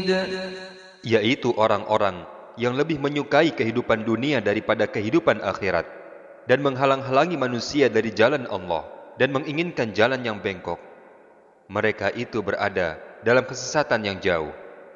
yaitu orang-orang yang lebih menyukai kehidupan dunia daripada kehidupan akhirat, dan menghalang-halangi manusia dari jalan Allah, dan menginginkan jalan yang bengkok. Mereka itu berada dalam kesesatan yang jauh.